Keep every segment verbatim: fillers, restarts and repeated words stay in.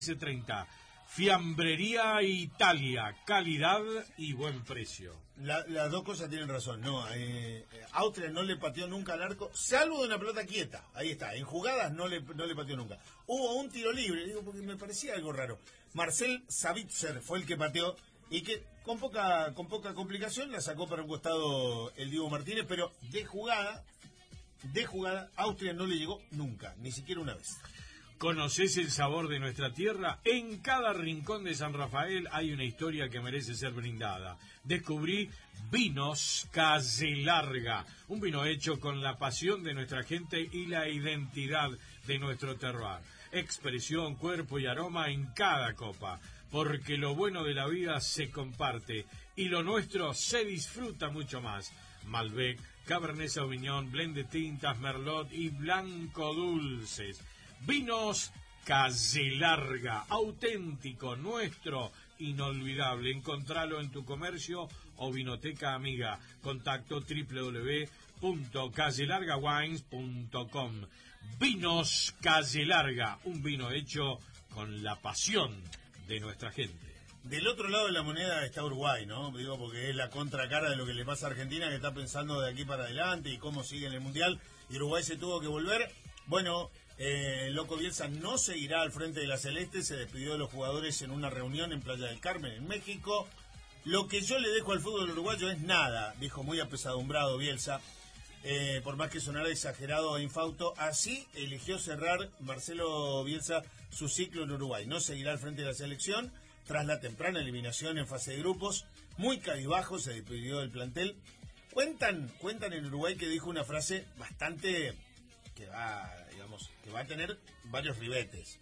treinta. Fiambrería Italia, calidad y buen precio. La, las dos cosas tienen razón, no, eh, Austria no le pateó nunca al arco, salvo de una pelota quieta, ahí está, en jugadas no le, no le pateó nunca. Hubo un tiro libre, digo porque me parecía algo raro. Marcel Savitzer fue el que pateó y que con poca, con poca complicación la sacó para un costado el Diego Martínez, pero de jugada, de jugada, Austria no le llegó nunca, ni siquiera una vez. ¿Conoces el sabor de nuestra tierra? En cada rincón de San Rafael hay una historia que merece ser brindada. Descubrí Vinos Calle Larga, un vino hecho con la pasión de nuestra gente y la identidad de nuestro terroir. Expresión, cuerpo y aroma en cada copa, porque lo bueno de la vida se comparte y lo nuestro se disfruta mucho más. Malbec, Cabernet Sauvignon, blend de tintas, Merlot y blanco dulces. Vinos Calle Larga, auténtico, nuestro, inolvidable. Encontralo en tu comercio o vinoteca amiga. Contacto doble u doble u doble u punto calle larga wines punto com. Vinos Calle Larga, un vino hecho con la pasión de nuestra gente. Del otro lado de la moneda está Uruguay, ¿no? Digo, porque es la contracara de lo que le pasa a Argentina, que está pensando de aquí para adelante y cómo sigue en el Mundial. Y Uruguay se tuvo que volver. Bueno, eh, Loco Bielsa no seguirá al frente de la Celeste, se despidió de los jugadores en una reunión en Playa del Carmen, en México. Lo que yo le dejo al fútbol uruguayo es nada, dijo muy apesadumbrado Bielsa, eh, por más que sonara exagerado e infausto. Así eligió cerrar Marcelo Bielsa su ciclo en Uruguay. No seguirá al frente de la selección tras la temprana eliminación en fase de grupos. Muy cabizbajo se despidió del plantel. Cuentan, cuentan en Uruguay que dijo una frase bastante... que va, digamos, que va a tener varios ribetes.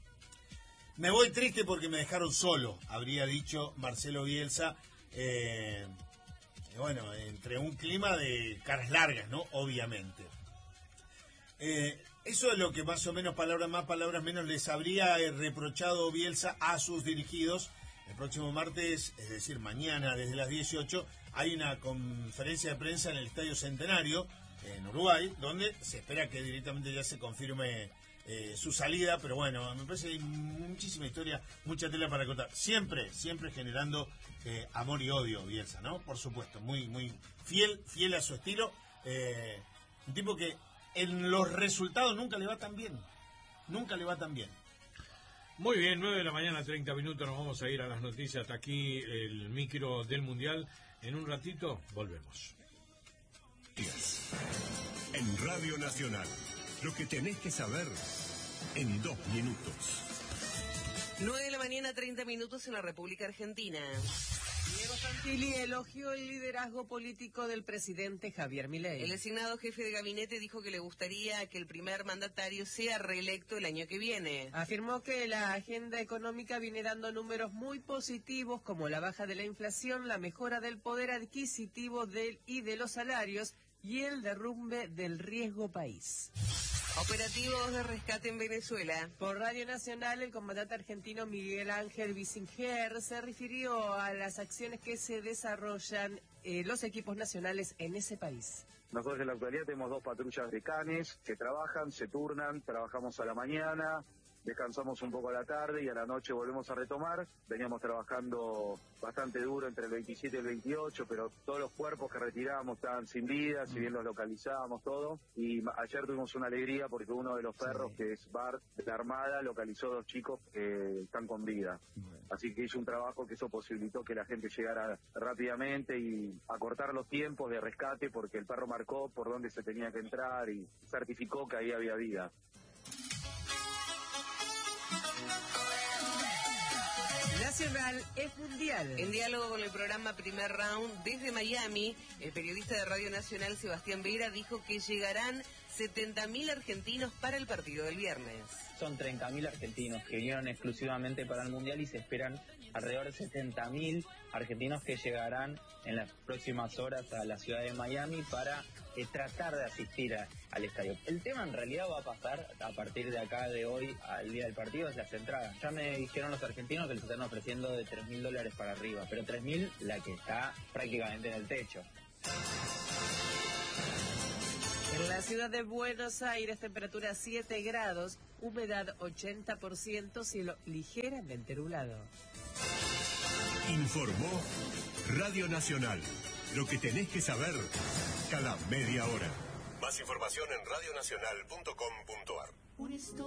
Me voy triste porque me dejaron solo, habría dicho Marcelo Bielsa, eh, bueno, entre un clima de caras largas, ¿no? Obviamente. Eh, eso es lo que más o menos, palabras más, palabras menos, les habría reprochado Bielsa a sus dirigidos. El próximo martes, es decir, mañana desde las dieciocho, hay una conferencia de prensa en el Estadio Centenario, en Uruguay, donde se espera que directamente ya se confirme eh, su salida, pero bueno, me parece que hay muchísima historia, mucha tela para contar. Siempre, siempre generando eh, amor y odio, Bielsa, ¿no? Por supuesto, muy, muy fiel, fiel a su estilo. Eh, un tipo que en los resultados nunca le va tan bien, nunca le va tan bien. Muy bien, nueve de la mañana, treinta minutos, nos vamos a ir a las noticias. Hasta aquí el micro del Mundial. En un ratito volvemos. En Radio Nacional, lo que tenés que saber en dos minutos. nueve de la mañana, treinta minutos en la República Argentina. Diego Santilli elogió el liderazgo político del presidente Javier Milei. El designado jefe de gabinete dijo que le gustaría que el primer mandatario sea reelecto el año que viene. Afirmó que la agenda económica viene dando números muy positivos como la baja de la inflación, la mejora del poder adquisitivo del y de los salarios y el derrumbe del riesgo país. Operativos de rescate en Venezuela. Por Radio Nacional, el comandante argentino Miguel Ángel Bissinger se refirió a las acciones que se desarrollan eh, los equipos nacionales en ese país. Nosotros en la actualidad tenemos dos patrullas de canes que trabajan, se turnan, trabajamos a la mañana, descansamos un poco a la tarde y a la noche volvemos a retomar. Veníamos trabajando bastante duro entre el veintisiete y el veintiocho, pero todos los cuerpos que retiramos estaban sin vida, si bien los localizábamos todo. Y ayer tuvimos una alegría porque uno de los perros, sí, que es Bart, de la Armada, localizó dos chicos que están con vida. Bueno. Así que hizo un trabajo que eso posibilitó que la gente llegara rápidamente y acortar los tiempos de rescate, porque el perro marcó por dónde se tenía que entrar y certificó que ahí había vida. Nacional es mundial. En diálogo con el programa Primer Round desde Miami, el periodista de Radio Nacional Sebastián Vera dijo que llegarán setenta mil argentinos para el partido del viernes. Son treinta mil argentinos que vinieron exclusivamente para el mundial y se esperan alrededor de setenta mil argentinos que llegarán en las próximas horas a la ciudad de Miami para eh, tratar de asistir a, al estadio. El tema en realidad va a pasar a partir de acá de hoy al día del partido, es las entradas. Ya me dijeron los argentinos que les están ofreciendo de tres mil dólares para arriba, pero tres mil la que está prácticamente en el techo. En la ciudad de Buenos Aires, temperatura siete grados. humedad ochenta por ciento, cielo ligeramente nublado. Informó Radio Nacional. Lo que tenés que saber cada media hora. Más información en radionacional punto com punto ar.